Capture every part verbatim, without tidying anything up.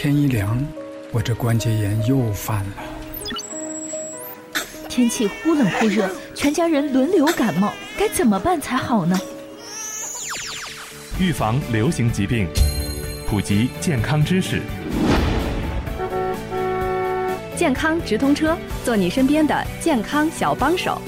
天一凉，我这关节炎又犯了。 天气忽冷忽热，全家人轮流感冒，该怎么办才好呢？ 预防流行疾病，普及健康知识。 健康直通车，做你身边的健康小帮手。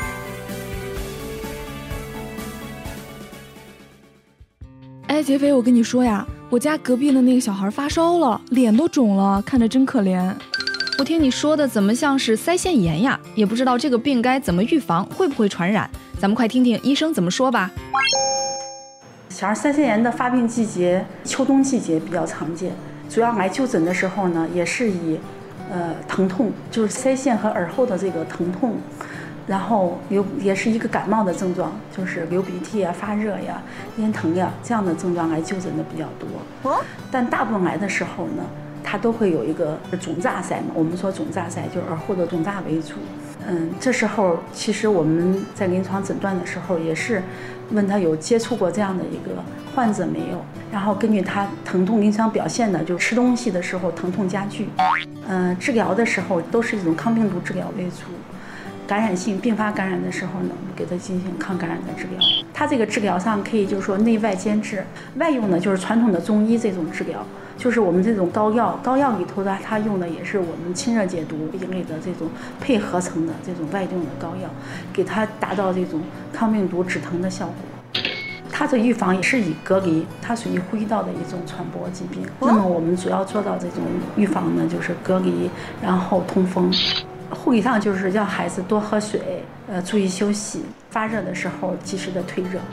哎，劫匪，我跟你说呀，我家隔壁的那个小孩发烧了，脸都肿了，看着真可怜。 我听你说的怎么像是腮腺炎呀？也不知道这个病该怎么预防，会不会传染？咱们快听听医生怎么说吧。 小儿腮腺炎的发病季节，秋冬季节比较常见。主要来就诊的时候呢，也是以，呃，疼痛，就是腮腺和耳后的这个疼痛，然后有也是一个感冒的症状，就是流鼻涕啊、发热呀、咽疼呀这样的症状来就诊的比较多。哦，但大部分来的时候呢，它都会有一个肿炸腮嘛，我们说肿炸腮就是耳后的肿炸为主。嗯，这时候其实我们在临床诊断的时候也是问他有接触过这样的一个患者没有，然后根据他疼痛临床表现呢，就吃东西的时候疼痛加剧。嗯，治疗的时候都是一种抗病毒治疗为主。感染性并发感染的时候呢，我们给他进行抗感染的治疗。它这个治疗上可以就是说内外兼治，外用呢就是传统的中医这种治疗，就是我们这种膏药，膏药里头呢它用的也是我们清热解毒一类的这种配合成的这种外用的膏药，给它达到这种抗病毒止疼的效果。它的预防也是以隔离，它属于呼吸道的一种传播疾病。那么我们主要做到这种预防呢，就是隔离，然后通风。护理上就是让孩子多喝水，呃，注意休息，发热的时候及时的退热。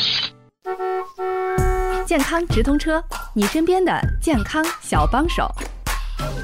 健康直通车，你身边的健康小帮手。